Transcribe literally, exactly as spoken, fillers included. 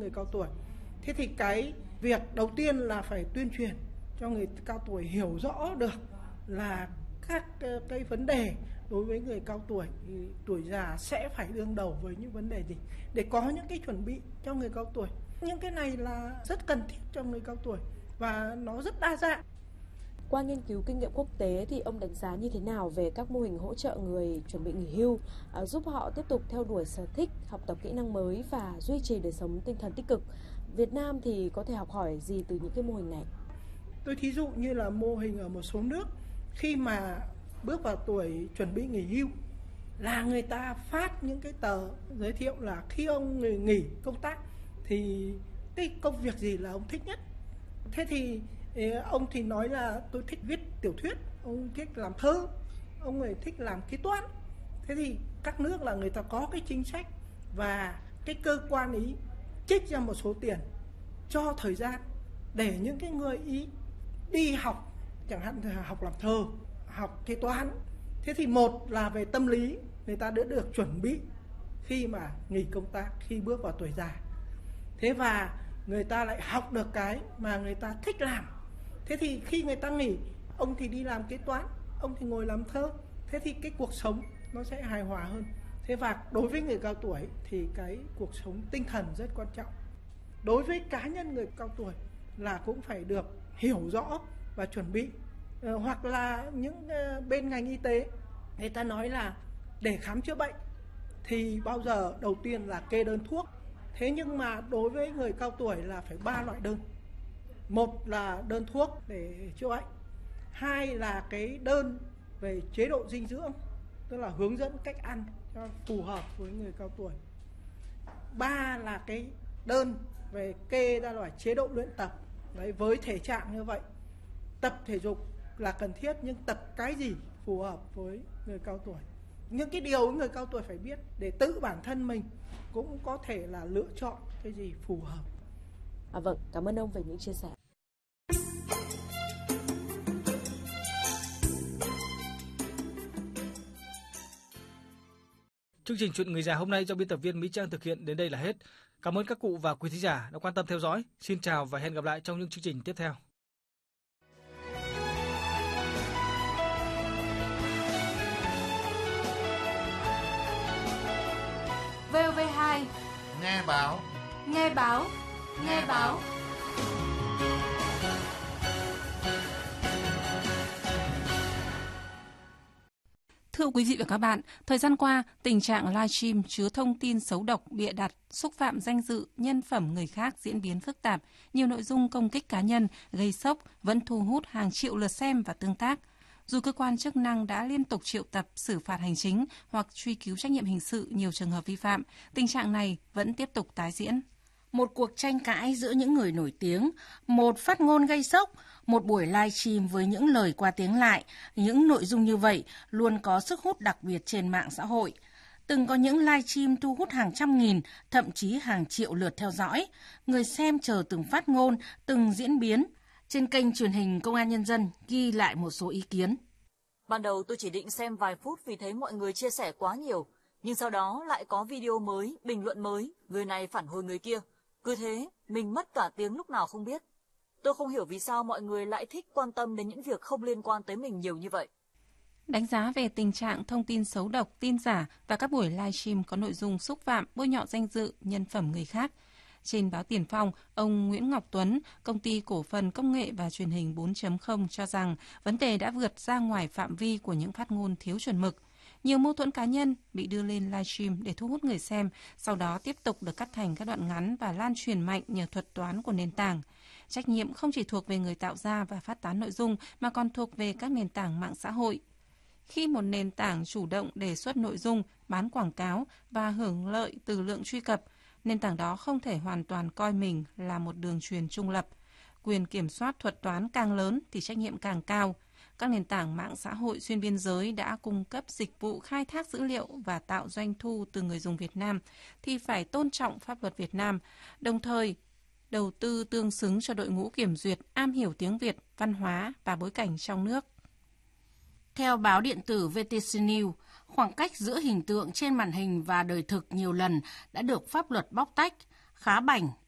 người cao tuổi. Thế thì cái việc đầu tiên là phải tuyên truyền cho người cao tuổi hiểu rõ được là các cái vấn đề đối với người cao tuổi, tuổi già sẽ phải đương đầu với những vấn đề gì để có những cái chuẩn bị cho người cao tuổi. Những cái này là rất cần thiết cho người cao tuổi và nó rất đa dạng. Qua nghiên cứu kinh nghiệm quốc tế thì ông đánh giá như thế nào về các mô hình hỗ trợ người chuẩn bị nghỉ hưu, à, giúp họ tiếp tục theo đuổi sở thích, học tập kỹ năng mới và duy trì đời sống tinh thần tích cực? Việt Nam thì có thể học hỏi gì từ những cái mô hình này? Tôi thí dụ như là mô hình ở một số nước, khi mà bước vào tuổi chuẩn bị nghỉ hưu là người ta phát những cái tờ giới thiệu là khi ông nghỉ, nghỉ công tác thì cái công việc gì là ông thích nhất. Thế thì ông thì nói là tôi thích viết tiểu thuyết, ông thích làm thơ, ông ấy thích làm kế toán. Thế thì các nước là người ta có cái chính sách và cái cơ quan ý trích ra một số tiền cho thời gian để những cái người ý đi học, chẳng hạn là học làm thơ, học kế toán. Thế thì một là về tâm lý, người ta đã được chuẩn bị khi mà nghỉ công tác, khi bước vào tuổi già. Thế và người ta lại học được cái mà người ta thích làm. Thế thì khi người ta nghỉ, ông thì đi làm kế toán, ông thì ngồi làm thơ. Thế thì cái cuộc sống nó sẽ hài hòa hơn. Thế và đối với người cao tuổi thì cái cuộc sống tinh thần rất quan trọng. Đối với cá nhân người cao tuổi là cũng phải được hiểu rõ và chuẩn bị. Ờ, hoặc là những uh, bên ngành y tế, người ta nói là để khám chữa bệnh thì bao giờ đầu tiên là kê đơn thuốc. Thế nhưng mà đối với người cao tuổi là phải ba loại đơn. Một là đơn thuốc để chữa bệnh, hai là cái đơn về chế độ dinh dưỡng, tức là hướng dẫn cách ăn cho phù hợp với người cao tuổi. Ba là cái đơn về kê ra loại chế độ luyện tập. Đấy, với thể trạng như vậy, tập thể dục là cần thiết, nhưng tập cái gì phù hợp với người cao tuổi. Những cái điều người cao tuổi phải biết để tự bản thân mình cũng có thể là lựa chọn cái gì phù hợp. À, vâng, cảm ơn ông về những chia sẻ. Chương trình Chuyện người già hôm nay do biên tập viên Mỹ Trang thực hiện đến đây là hết. Cảm ơn các cụ và quý thính giả đã quan tâm theo dõi. Xin chào và hẹn gặp lại trong những chương trình tiếp theo. vê o vê hai Nghe báo. Nghe báo Nghe báo Thưa quý vị và các bạn, thời gian qua, tình trạng livestream chứa thông tin xấu độc, bịa đặt, xúc phạm danh dự, nhân phẩm người khác diễn biến phức tạp, nhiều nội dung công kích cá nhân, gây sốc vẫn thu hút hàng triệu lượt xem và tương tác. Dù cơ quan chức năng đã liên tục triệu tập xử phạt hành chính hoặc truy cứu trách nhiệm hình sự nhiều trường hợp vi phạm, tình trạng này vẫn tiếp tục tái diễn. Một cuộc tranh cãi giữa những người nổi tiếng, một phát ngôn gây sốc, một buổi livestream với những lời qua tiếng lại, những nội dung như vậy luôn có sức hút đặc biệt trên mạng xã hội. Từng có những livestream thu hút hàng trăm nghìn, thậm chí hàng triệu lượt theo dõi. Người xem chờ từng phát ngôn, từng diễn biến. Trên kênh truyền hình Công an Nhân dân ghi lại một số ý kiến. Ban đầu tôi chỉ định xem vài phút vì thấy mọi người chia sẻ quá nhiều. Nhưng sau đó lại có video mới, bình luận mới, người này phản hồi người kia. Cứ thế, mình mất cả tiếng lúc nào không biết. Tôi không hiểu vì sao mọi người lại thích quan tâm đến những việc không liên quan tới mình nhiều như vậy. Đánh giá về tình trạng thông tin xấu độc, tin giả và các buổi livestream có nội dung xúc phạm, bôi nhọ danh dự, nhân phẩm người khác. Trên báo Tiền Phong, ông Nguyễn Ngọc Tuấn, công ty cổ phần công nghệ và truyền hình bốn chấm không cho rằng vấn đề đã vượt ra ngoài phạm vi của những phát ngôn thiếu chuẩn mực. Nhiều mâu thuẫn cá nhân bị đưa lên livestream để thu hút người xem, sau đó tiếp tục được cắt thành các đoạn ngắn và lan truyền mạnh nhờ thuật toán của nền tảng. Trách nhiệm không chỉ thuộc về người tạo ra và phát tán nội dung mà còn thuộc về các nền tảng mạng xã hội. Khi một nền tảng chủ động đề xuất nội dung, bán quảng cáo và hưởng lợi từ lượng truy cập, nền tảng đó không thể hoàn toàn coi mình là một đường truyền trung lập. Quyền kiểm soát thuật toán càng lớn thì trách nhiệm càng cao. Các nền tảng mạng xã hội xuyên biên giới đã cung cấp dịch vụ khai thác dữ liệu và tạo doanh thu từ người dùng Việt Nam thì phải tôn trọng pháp luật Việt Nam, đồng thời đầu tư tương xứng cho đội ngũ kiểm duyệt am hiểu tiếng Việt, văn hóa và bối cảnh trong nước. Theo báo điện tử vê tê xê News, khoảng cách giữa hình tượng trên màn hình và đời thực nhiều lần đã được pháp luật bóc tách, khá bảnh